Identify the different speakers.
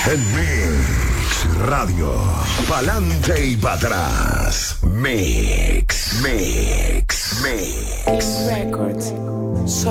Speaker 1: En Mix Radio. Pa'lante y para atrás. Mix. Records.